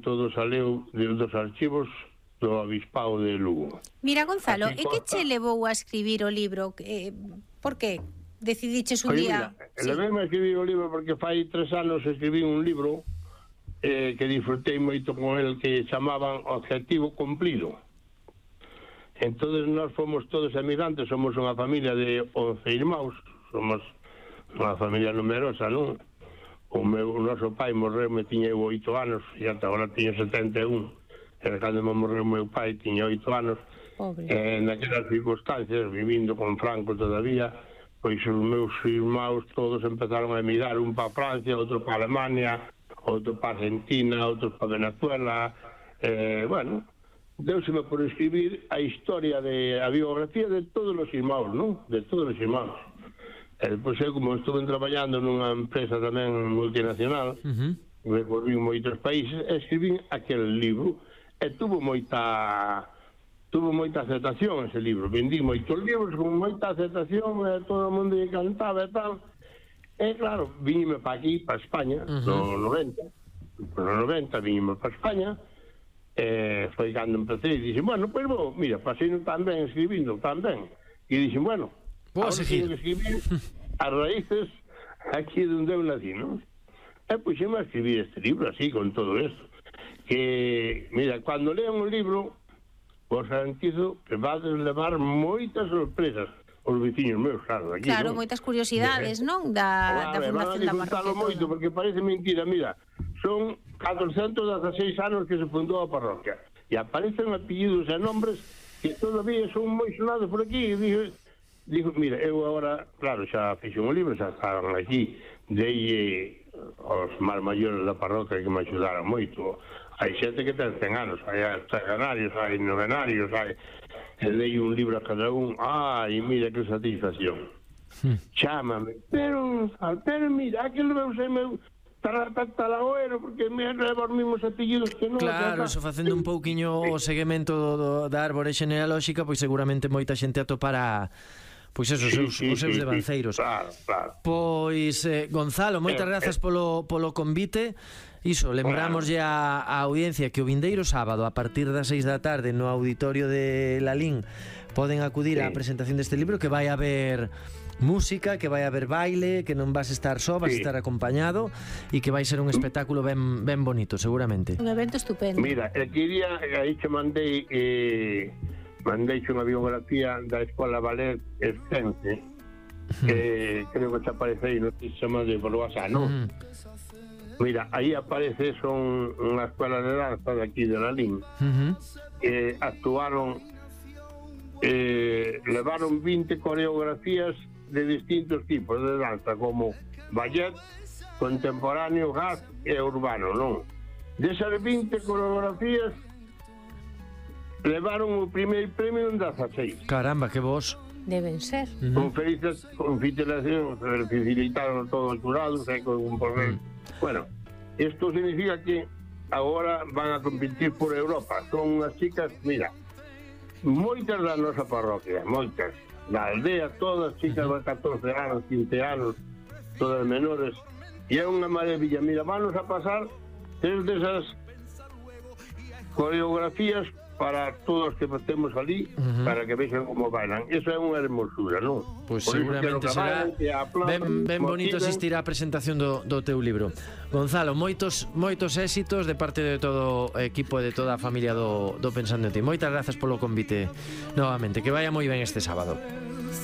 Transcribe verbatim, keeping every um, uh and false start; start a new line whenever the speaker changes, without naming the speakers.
todo saleu dos archivos do Obispado de Lugo.
Mira, Gonzalo, e que
consta...
che levou a escribir o libro? Eh, por que decidiches un
Oye,
día...
Mira, sí. Levei-me a escribir o libro porque fai tres anos escribí un libro eh, que disfrutei moito con el, que chamaban Objetivo Cumplido. Entonces nós fomos todos emigrantes, somos unha familia de once irmãos, somos unha familia numerosa, non? O, meu, o noso pai morreu, me tiña eu oito anos, e ata agora tiña setenta e un. Era cando me morreu o meu pai, tiña oito anos. Eh, naquelas circunstancias, vivindo con Franco todavía, pois os meus irmãos todos empezaron a emigrar, un para Francia, outro para Alemania, outro para Argentina, outro para Venezuela. Eh, bueno, deuseme por escribir a historia, de a biografía de todos os irmãos, non? De todos os irmãos. E depois eu, como estuve traballando nunha empresa tamén multinacional, uh-huh. recorrí moitos países, escribí aquel libro, e tuvo moita tuvo moita aceptación ese libro. Vendí moitos libros con moita aceptación, e todo o mundo encantaba e tal. E claro, vinime para aquí, para España, uh-huh. no noventa, no noventa vinime para España, e foi cando empecé, e dixen, bueno, pois vou, mira, pasei tan ben escribindo, tan ben, e dixen, bueno,
vou seguir
escribir as raíces aquí donde eu nací, non? E puxeme a escribir este libro así, con todo isto, que, mira, cando lean un libro vos garantizo que vades levar moitas sorpresas os veciños meus, claro, aquí,
claro,
non?
moitas curiosidades, non? Da, da Fundación da Parroquia.
Moito, porque parece mentira, mira, son catrocentos dezasseis anos que se fundou a parroquia, e aparecen apellidos e nombres que todavía son moi sonados por aquí, e dixo, Digo, mira, eu agora, claro, xa fixo un libro, xa estaban aquí, dei aos máis maiores da parroquia que me axudaron moito. Hai xente que ten cen anos, hai octogenarios, hai novenarios, hai... E dei un libro a cada un, ai, mira que satisfacción. Hmm. Chámame, pero, pero mira, aquel meu sei meu... talagoero, porque me leva os mismos apellidos que non.
Claro, so facendo un pouquiño o seguimento do, do, da árbore xenealóxica, pois seguramente moita xente atopará pois esos
sí,
seus,
sí,
os seus
sí,
devanceiros.
Sí, claro, claro.
Pois, eh, Gonzalo, moitas grazas polo, polo convite. Iso, lembramos a, a audiencia que o vindeiro sábado a partir das seis da tarde no auditorio de Lalín poden acudir sí. á presentación deste libro, que vai haber música, que vai haber baile, que non vas estar só, vas sí. estar acompañado, e que vai ser un espectáculo ben, ben bonito, seguramente.
Un evento estupendo.
Mira, el que día aí che mandei eh, mandei unha biografía da Escola Ballet Escense, que uh-huh. creo que te aparece aí, non te chama de por WhatsApp, non? Uh-huh. Mira, aí aparece, son unha escola de danza de aquí de Lalín, uh-huh. que actuaron, eh, levaron vinte coreografías de distintos tipos de danza, como ballet, contemporáneo, jazz e urbano, non? Desas vinte coreografías levaron o primeiro premio en dezaseis.
Caramba, que vos.
Deben ser.
Uh-huh. Con felices, con felicitación, felicitaron todos os jurados, e con un porqué. Uh-huh. Bueno, esto significa que agora van a competir por Europa. Son unhas chicas, mira, moitas da nosa parroquia, moitas. Da aldea, todas chicas de catorce anos, quince anos, todas menores, e é unha maravilla. Mira, vanos a pasar tres desas coreografías para todos que temos ali, uh-huh. para que vexan como bailan. Eso é unha hermosura, non?
Pois pues seguramente será ben, ben bonito asistir á presentación do, do teu libro. Gonzalo, moitos moitos éxitos de parte de todo o equipo e de toda a familia do, do Pensando en Ti. Moitas grazas polo convite novamente. Que vaya moi ben este sábado.